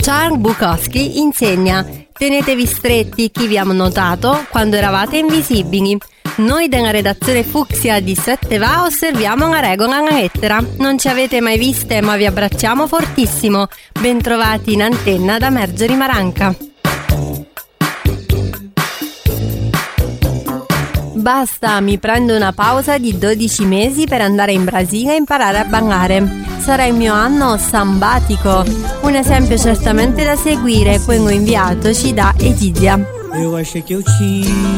Charles Bukowski insegna: tenetevi stretti, chi vi ha notato quando eravate invisibili. Noi della redazione Fucsia di 7 Va osserviamo una regola, una lettera. Non ci avete mai viste, ma vi abbracciamo fortissimo. Bentrovati in antenna da Margherita Maranca. Basta, mi prendo una pausa di 12 mesi per andare in Brasile a imparare a ballare. Sarà il mio anno sabbatico. Un esempio certamente da seguire, quello inviatoci da Egidia. Eu achei que eu tinha